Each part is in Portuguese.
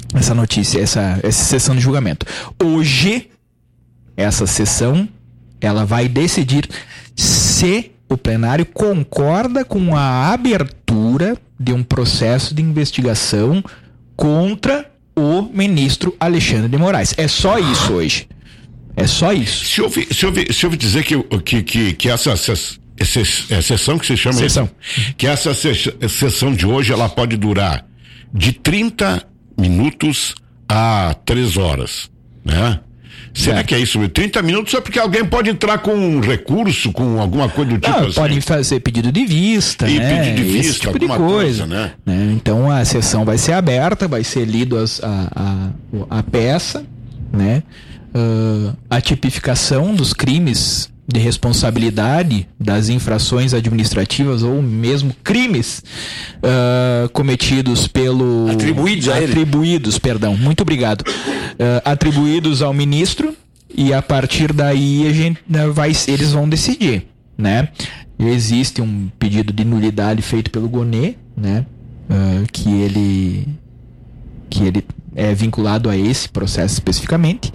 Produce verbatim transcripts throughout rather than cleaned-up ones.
essa notícia, essa, essa sessão de julgamento. Hoje, essa sessão, ela vai decidir se o plenário concorda com a abertura de um processo de investigação contra o ministro Alexandre de Moraes. É só isso hoje. É só isso. Se eu, se eu, se eu dizer que, que, que, que essa, essa, essa sessão que se chama sessão. Isso, que essa sessão de hoje ela pode durar de trinta minutos a três horas, né? Será é. que é isso? trinta minutos só porque alguém pode entrar com um recurso, com alguma coisa do tipo. Não, assim. Podem fazer pedido de vista, e né? pedido de vista, esse tipo de alguma coisa, coisa né? né? Então a sessão vai ser aberta, vai ser lido as, a, a, a peça, né? Uh, a tipificação dos crimes de responsabilidade das infrações administrativas ou mesmo crimes uh, cometidos pelo atribuídos a ele. atribuídos, perdão, muito obrigado, uh, atribuídos ao ministro, e a partir daí a gente uh, vai, eles vão decidir, né? Existe um pedido de nulidade feito pelo Gonê, né? Uh, que ele que ele é vinculado a esse processo especificamente,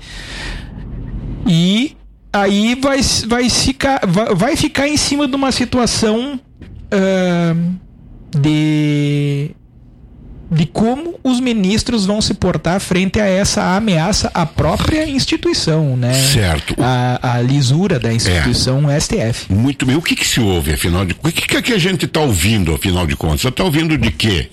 e aí vai, vai, ficar, vai, vai ficar em cima de uma situação uh, de, de como os ministros vão se portar frente a essa ameaça à própria instituição, né? Certo. A, a lisura da instituição é. S T F. Muito bem. O que que se ouve, afinal de contas? O que que a gente está ouvindo, afinal de contas? Você está ouvindo de quê?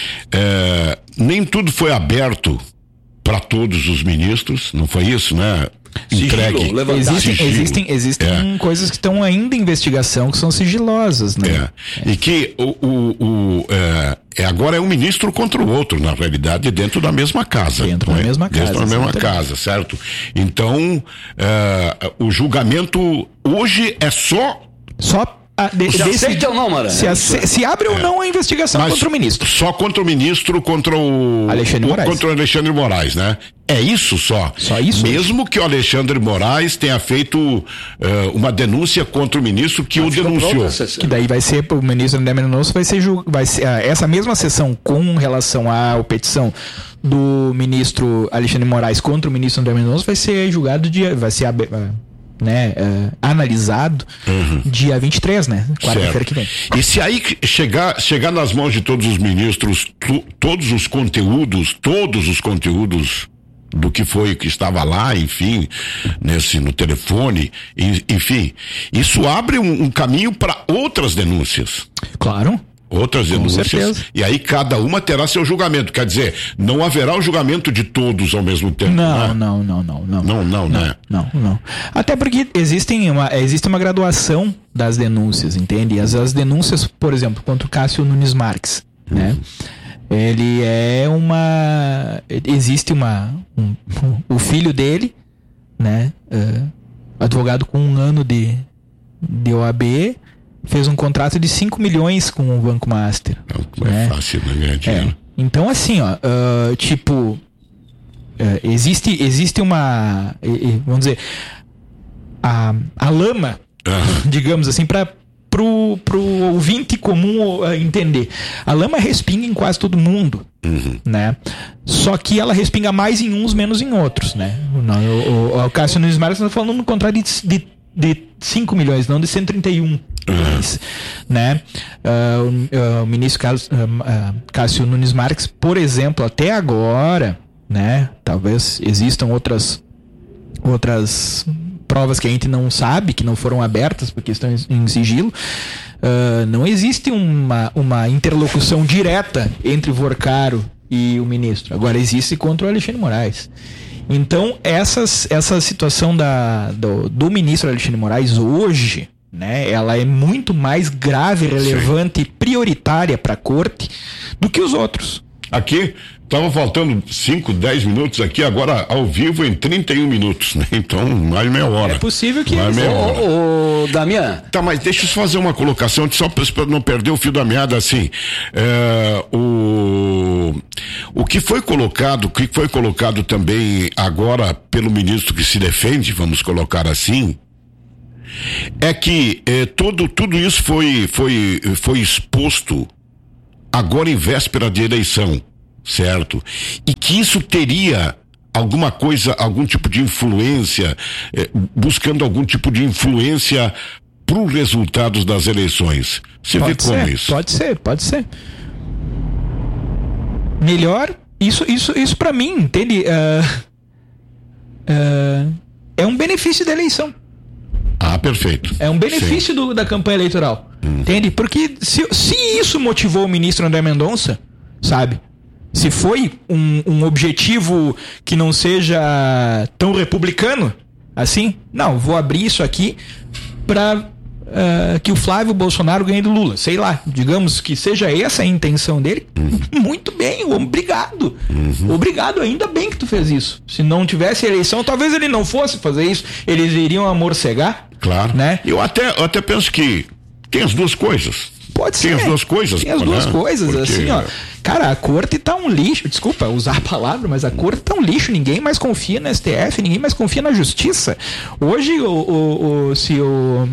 É, nem tudo foi aberto para todos os ministros, não foi isso, né? Entregue. Sigilo, existem sigilo. existem, existem é. coisas que estão ainda em investigação que são sigilosas, né? É. É. E que o, o, o é, é, agora é um ministro contra o outro, na realidade, dentro da mesma casa. Dentro da é? mesma casa. Dentro da mesma casa, certo? Então, é, o julgamento hoje é só... Só... Ah, de, se desse, aceita ou não, Mara? Se, se, se abre é. ou não a investigação Mas contra o ministro. Só contra o ministro, contra o Alexandre o, Moraes. Contra o Alexandre Moraes, né? É isso só. Só isso? Mesmo hoje. Que o Alexandre Moraes tenha feito uh, uma denúncia contra o ministro que Mas o denunciou. Que daí vai ser, o ministro André Mendonça vai ser, vai ser uh, essa mesma sessão com relação à petição do ministro Alexandre Moraes contra o ministro André Mendonça vai ser julgado de, vai ser uh, né, uh, analisado uhum. dia vinte e três, né? Quarta-feira que vem. E se aí chegar, chegar nas mãos de todos os ministros, tu, todos os conteúdos, todos os conteúdos do que foi que estava lá, enfim, nesse, no telefone, enfim, isso abre um, um caminho para outras denúncias. Claro. Outras denúncias, certeza. E aí cada uma terá seu julgamento, quer dizer, não haverá o julgamento de todos ao mesmo tempo. Não, né? não, não, não, não. Não, não, não, né? Não, não. Até porque existem uma, existe uma graduação das denúncias, entende? As, as denúncias, por exemplo, contra o Cássio Nunes Marques, uhum. né? Ele é uma... Existe uma... Um, o filho dele, né? Uh, advogado com um ano de, de O A B, fez um contrato de cinco milhões com o Banco Master. Não, né? É fácil, né? Ganhar dinheiro. É. Então, assim, ó, uh, tipo, uh, existe, existe uma, uh, vamos dizer, a, a lama, uhum. digamos assim, para pro, pro ouvinte comum uh, entender. A lama respinga em quase todo mundo, uhum. né? Só que ela respinga mais em uns, menos em outros, né? O, o, o Cássio Nunes Marques está falando num contrato de, de, de cinco milhões, não de cento e trinta e um. Uhum. Né? Uh, o, o ministro Carlos, uh, uh, Cássio Nunes Marques, por exemplo, até agora, né? Talvez existam outras outras provas que a gente não sabe, que não foram abertas porque estão em, em sigilo. Uh, não existe uma, uma interlocução direta entre Vorcaro e o ministro. Agora existe contra o Alexandre Moraes. Então essas, essa situação da, do, do ministro Alexandre Moraes hoje, né, ela é muito mais grave, relevante Sim. e prioritária para a corte do que os outros. Aqui estava faltando cinco, dez minutos aqui, agora ao vivo em trinta e um minutos, né? Então, mais meia hora. É possível que... Mais meia hora. Ô, ô, Damian... Tá, mas deixa eu fazer uma colocação, só para não perder o fio da meada, assim. É, o, o que foi colocado, o que foi colocado também agora pelo ministro que se defende, vamos colocar assim, é que é, todo, tudo isso foi, foi, foi exposto agora em véspera de eleição, certo? E que isso teria alguma coisa, algum tipo de influência, eh, buscando algum tipo de influência para os resultados das eleições. Você pode vê como ser, isso? Pode ser, pode ser. Melhor, isso, isso, isso para mim, entende? Uh, uh, é um benefício da eleição. Ah, perfeito. É um benefício do, da campanha eleitoral. Hum. Entende? Porque se, se isso motivou o ministro André Mendonça, sabe? Se foi um, um objetivo que não seja tão republicano, assim, não, vou abrir isso aqui para uh, que o Flávio Bolsonaro ganhe do Lula. Sei lá, digamos que seja essa a intenção dele. Uhum. Muito bem, obrigado. Uhum. Obrigado, ainda bem que tu fez isso. Se não tivesse eleição, talvez ele não fosse fazer isso. Eles iriam amorcegar. Claro. Né? Eu até, eu até penso que tem as duas coisas. Pode ser. Tem as duas coisas. Tem as duas né? coisas, Porque... assim, ó. Cara, a corte tá um lixo. Desculpa usar a palavra, mas a corte tá um lixo. Ninguém mais confia no S T F, ninguém mais confia na justiça. Hoje, o, o, o, se, o,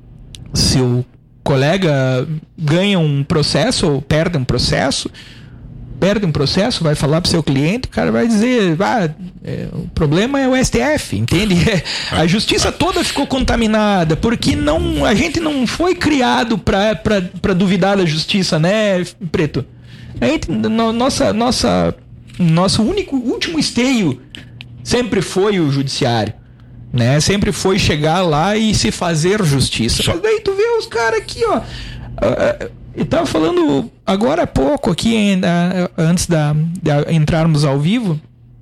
se o colega ganha um processo ou perde um processo, perde um processo, vai falar pro seu cliente, o cara vai dizer, ah, é, o problema é o S T F, entende? A justiça toda ficou contaminada, porque não, a gente não foi criado pra, pra, pra duvidar da justiça, né, Preto? A gente, no, nossa, nossa, nosso único, último esteio sempre foi o judiciário, né? Sempre foi chegar lá e se fazer justiça. Mas daí tu vê os caras aqui, ó... Uh, eu tava falando agora há pouco aqui, ainda, antes da, de entrarmos ao vivo,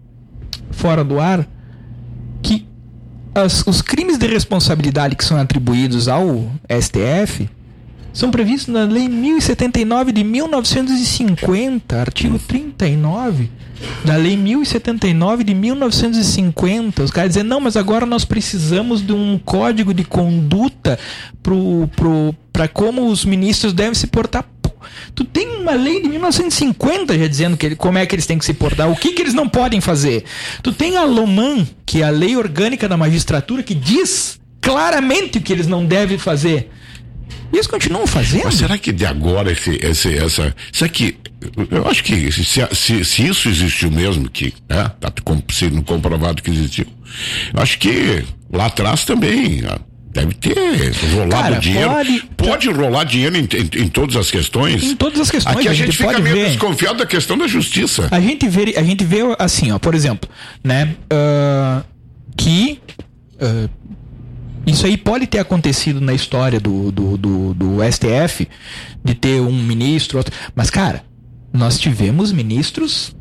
fora do ar, que as, os crimes de responsabilidade que são atribuídos ao S T F são previstos na Lei mil e setenta e nove de mil novecentos e cinquenta, artigo trinta e nove da Lei mil e setenta e nove de mil novecentos e cinquenta. Os caras dizem, não, mas agora nós precisamos de um código de conduta pro, pro, para como os ministros devem se portar. Pô, tu tem uma lei de mil novecentos e cinquenta já dizendo que ele, como é que eles têm que se portar, o que, que eles não podem fazer. Tu tem a LOMAN, que é a Lei Orgânica da Magistratura, que diz claramente o que eles não devem fazer. E eles continuam fazendo. Mas será que de agora esse, esse, essa... Será que... Eu acho que se, se, se isso existiu mesmo, que é, tá sendo comprovado que existiu, eu acho que lá atrás também deve ter rolado Cara, dinheiro. Pode, pode rolar dinheiro em, em, em todas as questões. Em todas as questões. Aqui a, a gente, gente fica meio ver. desconfiado da questão da justiça. A gente vê, a gente vê assim, ó, por exemplo, né, uh, que uh, isso aí pode ter acontecido na história do, do, do, do S T F, de ter um ministro, outro, mas cara, nós tivemos ministros,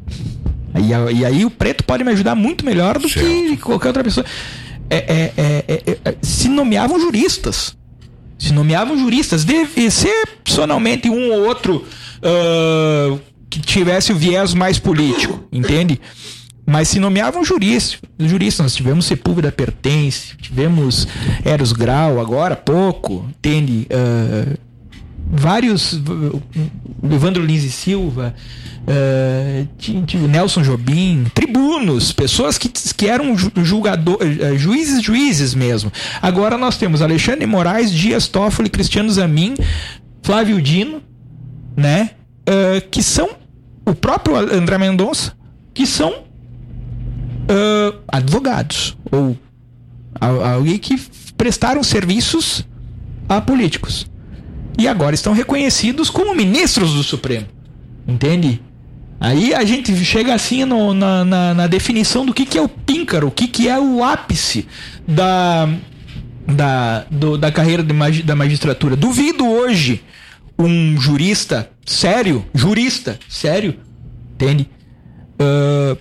e, e aí o Preto pode me ajudar muito melhor do certo. Que qualquer outra pessoa. É, é, é, é, é, se nomeavam juristas. Se nomeavam juristas. Deve, excepcionalmente um ou outro uh, que tivesse o viés mais político, entende? Mas se nomeavam juristas. Juristas, nós tivemos Sepúlveda Pertence, tivemos Eros Grau, agora há pouco, entende? Uh, vários, uh, Evandro Lins e Silva, uh, Nelson Jobim, tribunos, pessoas que, que eram julgadores, uh, juízes, juízes mesmo. Agora nós temos Alexandre Moraes, Dias Toffoli, Cristiano Zamin, Flávio Dino, né? Uh, que são o próprio André Mendonça, que são Uh, advogados ou alguém que prestaram serviços a políticos e agora estão reconhecidos como ministros do Supremo, entende? Aí a gente chega assim no, na, na, na definição do que, que é o píncaro, o que, que é o ápice da, da, do, da carreira de magi, da magistratura. Duvido hoje um jurista sério, jurista sério, entende? Uh,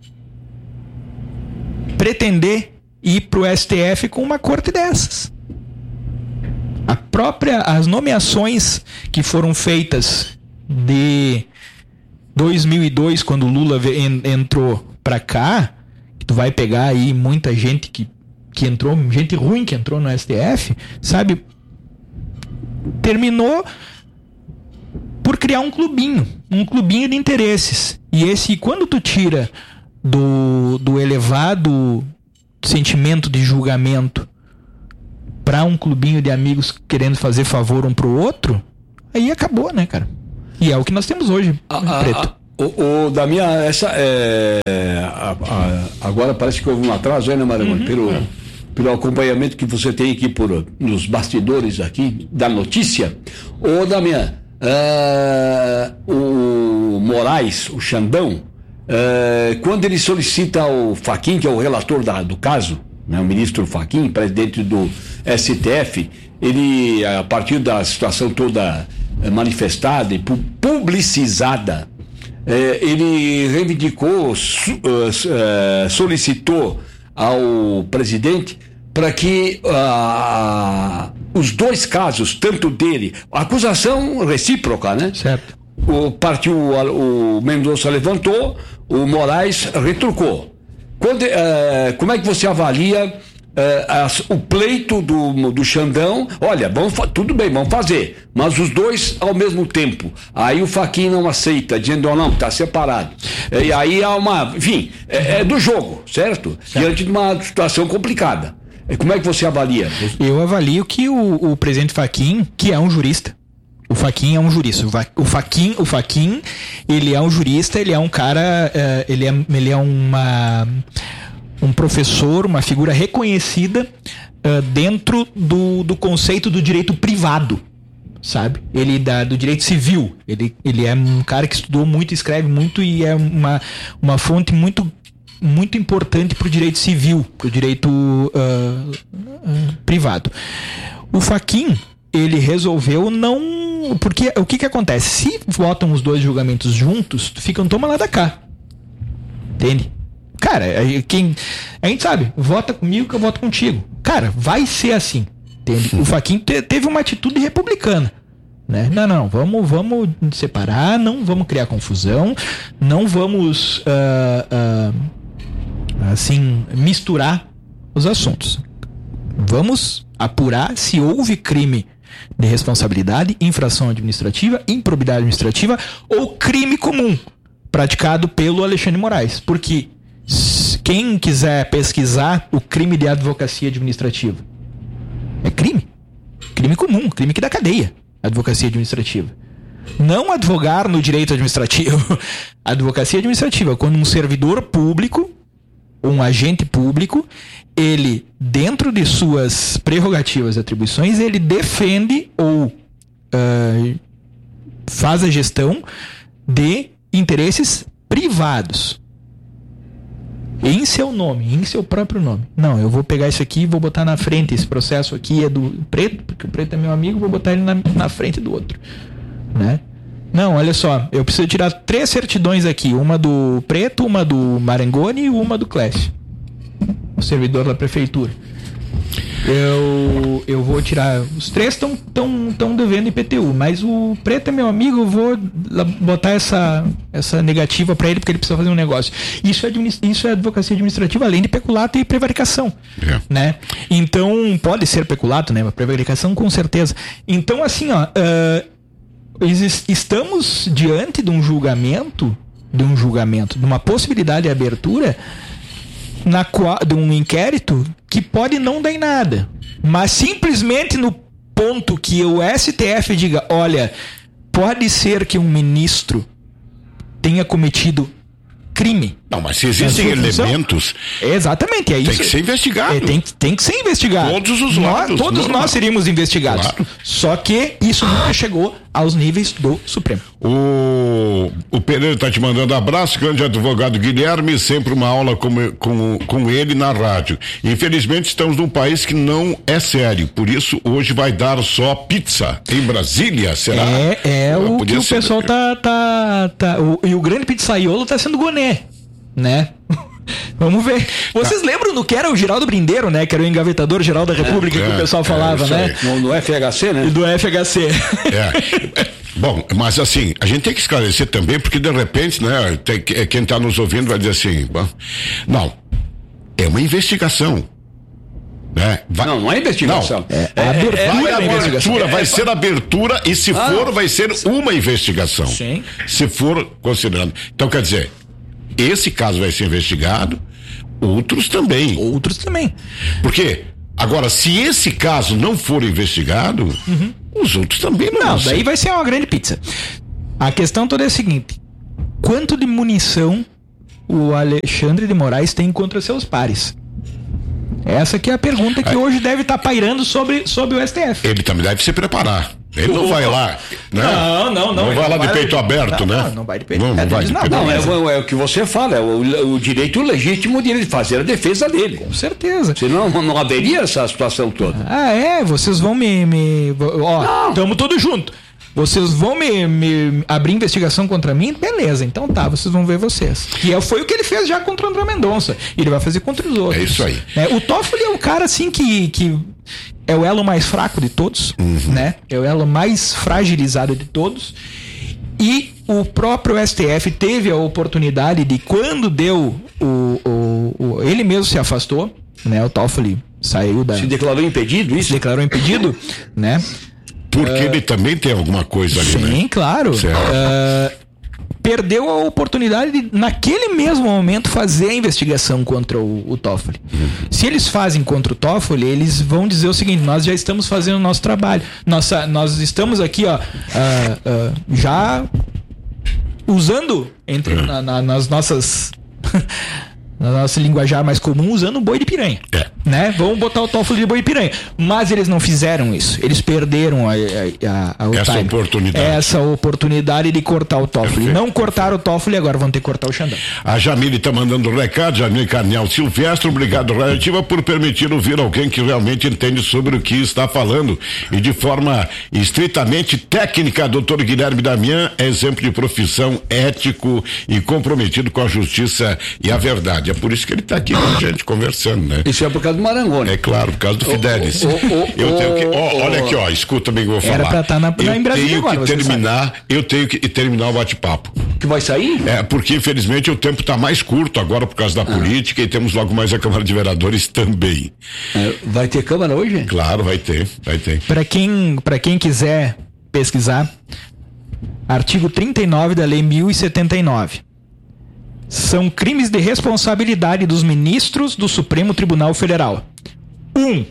pretender ir pro S T F com uma corte dessas. A própria, as nomeações que foram feitas de dois mil e dois, quando o Lula entrou pra cá, que tu vai pegar aí muita gente que, que entrou, gente ruim que entrou no S T F, sabe? Terminou por criar um clubinho, um clubinho de interesses. E esse, quando tu tira do, do elevado sentimento de julgamento para um clubinho de amigos querendo fazer favor um pro outro, aí acabou, né, cara? E é o que nós temos hoje, a, Preto. A, a, O, o da minha essa é, a, a, agora parece que houve um atraso aí, né, Maragoni? Uhum. Pelo, é. pelo acompanhamento que você tem aqui por, nos bastidores aqui da notícia. O da minha uh, o Moraes, o Xandão, uh, quando ele solicita ao Fachin, que é o relator da, do caso, né, o ministro Fachin, presidente do S T F, ele, a partir da situação toda manifestada e publicizada, eh, ele reivindicou, su, uh, solicitou ao presidente para que uh, os dois casos, tanto dele, acusação recíproca, né? Certo. O partiu, o, o Mendonça levantou, o Moraes retrucou. Quando, uh, como é que você avalia Uh, as, o pleito do, do Xandão? Olha, vamos, tudo bem, vamos fazer, mas os dois ao mesmo tempo. Aí o Fachin não aceita, dizendo oh, não, está separado. E aí há uma, enfim, é, é do jogo, certo? certo? Diante de uma situação complicada. Como é que você avalia? Eu avalio que o, o presidente Fachin, que é um jurista, o Fachin é um jurista. O Fachin, o Fachin, ele é um jurista, ele é um cara, uh, ele é, ele é uma um professor, uma figura reconhecida uh, dentro do, do conceito do direito privado, sabe? Ele da, do direito civil. Ele, ele é um cara que estudou muito, escreve muito e é uma, uma fonte muito, muito importante para o direito civil, para o direito uh, uh, privado. O Fachin, ele resolveu não... Porque o que que acontece? Se votam os dois julgamentos juntos, ficam toma lá da cá. Entende? Cara, quem, a gente sabe, vota comigo que eu voto contigo. Cara, vai ser assim. Entende? O Fachin te, teve uma atitude republicana. Né? Não, não, vamos, vamos separar, não vamos criar confusão, não vamos uh, uh, assim, misturar os assuntos. Vamos apurar se houve crime de responsabilidade, infração administrativa, improbidade administrativa ou crime comum praticado pelo Alexandre Moraes. Porque quem quiser pesquisar o crime de advocacia administrativa, é crime. Crime comum, crime que dá cadeia. Advocacia administrativa. Não advogar no direito administrativo. Advocacia administrativa, quando um servidor público, um agente público, ele, dentro de suas prerrogativas e atribuições, ele defende ou uh, faz a gestão de interesses privados. Em seu nome, em seu próprio nome. Não, eu vou pegar isso aqui e vou botar na frente. Esse processo aqui é do Preto, porque o Preto é meu amigo, vou botar ele na, na frente do outro. Né? Não, olha só, eu preciso tirar três certidões aqui. Uma do Preto, uma do Marangoni e uma do Clécio, o servidor da prefeitura. Eu, eu vou tirar. Os três estão tão, tão devendo I P T U, mas o Preto é meu amigo, eu vou botar essa, essa negativa para ele porque ele precisa fazer um negócio. Isso é, isso é advocacia administrativa, além de peculato e prevaricação. É. Né? Então, pode ser peculato, né? Mas prevaricação com certeza. Então, assim, ó, uh, estamos diante de um julgamento, de um julgamento, de uma possibilidade de abertura. Na qual, de um inquérito que pode não dar em nada, mas simplesmente no ponto que o S T F diga, olha, pode ser que um ministro tenha cometido crime. Não, mas se existem elementos... Exatamente, é isso. Tem que ser investigado. É, tem, tem que ser investigado. Todos os nós, lados. Todos normal. Nós seríamos investigados. Claro. Só que isso nunca chegou aos níveis do Supremo. O, o Pereira está te mandando abraço, grande advogado Guilherme, sempre uma aula com, com, com ele na rádio. Infelizmente estamos num país que não é sério, por isso hoje vai dar só pizza. Em Brasília, será? É, é o que o pessoal ser... tá... tá, tá o, e o grande pizzaiolo tá sendo Goné. Né? Vamos ver. Vocês tá. lembram do que era o Geraldo Brindeiro, né? Que era o engavetador geral da República, é, que é, o pessoal falava, é, né? No, no F H C, né? E do F H C. É. Bom, mas assim, a gente tem que esclarecer também, porque de repente, né? Tem, quem está nos ouvindo vai dizer assim, bom, não, é uma investigação. Né? Vai... Não, não é investigação. Não. É, é, abertura, é, vai, é abertura, vai é, ser abertura e se ah, for, não. vai ser uma investigação. Sim. Se for considerando. Então, quer dizer, esse caso vai ser investigado, outros também. Outros também. Porque, agora, se esse caso não for investigado, uhum. os outros também não. Não, daí vai ser uma grande pizza. A questão toda é a seguinte: quanto de munição o Alexandre de Moraes tem contra seus pares? Essa que é a pergunta que hoje deve estar pairando sobre, sobre o S T F. Ele também deve se preparar. Ele não vai lá, né? Não, não, não. Não vai lá de peito aberto, não, né? Não, não vai de peito não, aberto. Não, vai de não, peito não aberto. é, é, é o que você fala, é o, o direito legítimo de ele fazer a defesa dele. Com certeza. Senão não haveria essa situação toda. Ah, é? Vocês vão me... me ó, estamos todos juntos. Vocês vão me, me abrir investigação contra mim? Beleza, então tá, vocês vão ver vocês. E foi o que ele fez já contra o André Mendonça. E ele vai fazer contra os outros. É isso aí. É, o Toffoli é um cara assim que, que é o elo mais fraco de todos, uhum. né? É o elo mais fragilizado de todos. E o próprio S T F teve a oportunidade de, quando deu o, o, o ele mesmo se afastou, né? O Toffoli saiu da... Se declarou impedido, isso? Se declarou impedido, né? Porque uh, ele também tem alguma coisa ali, sim, né? Sim, claro. Uh, perdeu a oportunidade de, naquele mesmo momento, fazer a investigação contra o, o Toffoli. Uhum. Se eles fazem contra o Toffoli, eles vão dizer o seguinte: nós já estamos fazendo o nosso trabalho. Nossa, nós estamos aqui, ó, uh, uh, já usando entre, uhum. na, na, nas nossas... na nossa linguajar mais comum, usando o boi de piranha. É. Né? Vamos botar o Toffoli de boi de piranha. Mas eles não fizeram isso. Eles perderam a, a, a, a essa time. oportunidade. Essa oportunidade de cortar o Toffoli. Perfeito. Não cortaram o Toffoli, agora vão ter que cortar o Xandão. A Jamile está mandando um recado, Jamile Carnial Silvestre, obrigado, Radioativa, por permitir ouvir alguém que realmente entende sobre o que está falando. E de forma estritamente técnica, doutor Guilherme Damian é exemplo de profissão, ético e comprometido com a justiça e a verdade. É por isso que ele está aqui com a gente conversando, né? Isso é por causa do Marangoni. É claro, por causa do Fidelis. Oh, oh, oh, eu tenho que. Ó, oh, olha aqui, ó, escuta bem o que eu vou Era falar. Pra estar na, na eu Brasília tenho agora, que terminar, eu tenho que terminar o bate-papo. Que vai sair? É, porque infelizmente o tempo está mais curto agora por causa da ah. política e temos logo mais a Câmara de Vereadores também. É, vai ter Câmara hoje? Claro, vai ter, vai ter. Para quem, para quem quiser pesquisar, artigo trinta e nove da Lei mil e setenta e nove. São crimes de responsabilidade dos ministros do Supremo Tribunal Federal. Um,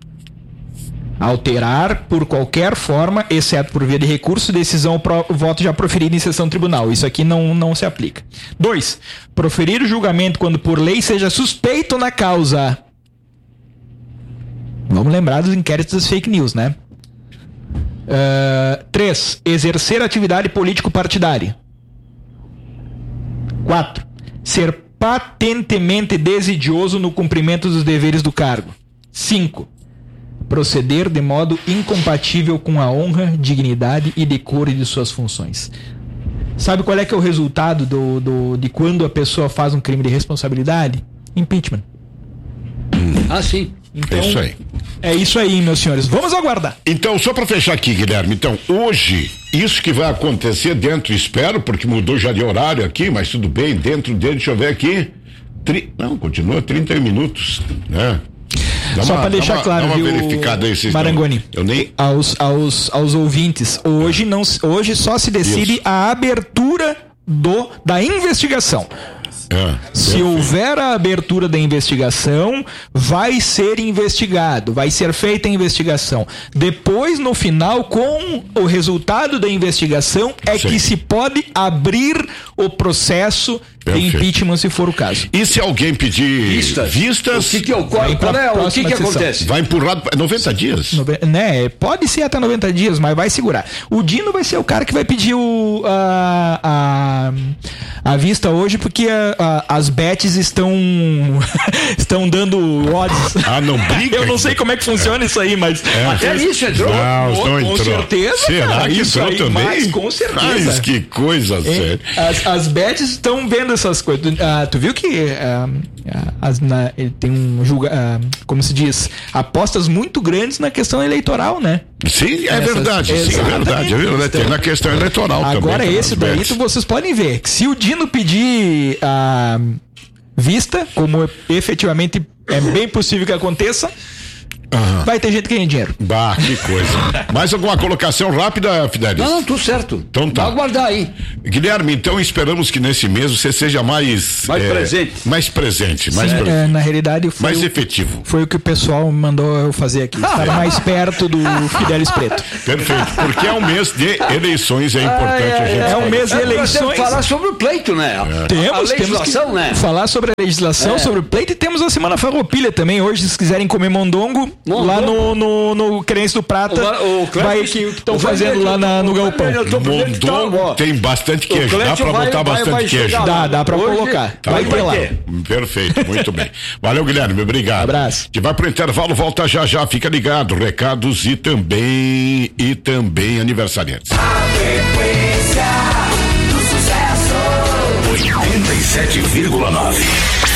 alterar por qualquer forma, exceto por via de recurso, decisão ou pro, voto já proferido em sessão tribunal. Isso aqui não, não se aplica. Dois, proferir o julgamento quando por lei seja suspeito na causa. Vamos lembrar dos inquéritos das fake news, né? Uh, três, exercer atividade político-partidária. Quatro, ser patentemente desidioso no cumprimento dos deveres do cargo. Cinco, proceder de modo incompatível com a honra, dignidade e decoro de suas funções. Sabe qual é que é o resultado do, do, de quando a pessoa faz um crime de responsabilidade? Impeachment. Ah, sim. Então, é isso aí. É isso aí, meus senhores. Vamos aguardar. Então, só para fechar aqui, Guilherme. Então, hoje, isso que vai acontecer dentro, espero, porque mudou já de horário aqui, mas tudo bem, dentro dele, deixa eu ver aqui. Tri... Não, continua trinta minutos, né? Dá Só para deixar uma, claro, viu, verificada aí, Marangoni, eu nem... aos, aos, aos ouvintes, hoje, não, hoje só se decide isso. A abertura do, da investigação. É, se houver a abertura da investigação, vai ser investigado, vai ser feita a investigação. Depois, no final, com o resultado da investigação, é Sim. que se pode abrir o processo de impeachment, se for o caso. E se alguém pedir vistas, vistas o que que ocorre? Qual é, o que que acontece? Vai empurrado noventa dias. Nove, né? Pode ser até noventa dias, mas vai segurar. O Dino vai ser o cara que vai pedir o, a, a, a vista hoje, porque a, a, as bets estão estão dando odds. Ah, não briga? Eu não sei como é que funciona é. isso aí, mas é. até isso entrou. Não, com, não com entrou. certeza. Será cara, que isso entrou aí, também? Mas, com certeza. Mas que coisa, sério. As, as bets estão vendo essas coisas. Ah, tu viu que ah, as, na, ele tem um julga, ah, como se diz, apostas muito grandes na questão eleitoral, né? Sim, é Essas, verdade, sim, é verdade. É tem na questão eleitoral agora também. Agora esse daí tu, vocês podem ver que se o Dino pedir a vista, como efetivamente é bem possível que aconteça, Uhum. Vai ter gente que ganha dinheiro. Bah, que coisa. Mais alguma colocação rápida, Fidelis? Não, não, tudo certo. Então tá. Vai aguardar aí. Guilherme, então esperamos que nesse mês você seja mais... Mais é, presente. Mais presente, mais Sim, presente. É, na realidade foi mais o, efetivo. Foi o que o pessoal mandou eu fazer aqui. Estar mais perto do Fidelis Preto. Perfeito, porque é um mês de eleições, é importante é, a gente É um mês de eleições. Falar sobre o pleito, né? É. Temos, a legislação, temos que né? falar sobre a legislação, é. sobre o pleito, e temos a Semana Farroupilha também. Hoje, se quiserem comer mondongo, mondongo. lá no, no, no Creencia do Prata, o, o vai que estão fazendo lá na, no galpão. Mondongo tem bastante queijo, dá pra botar vai, bastante vai queijo. Dá, dá pra Hoje, colocar. Tá vai ter lá. Perfeito, muito bem. Valeu, Guilherme, obrigado. Abraço. A gente vai pro intervalo, volta já já, fica ligado. Recados e também, e também aniversariantes. oitenta e sete vírgula nove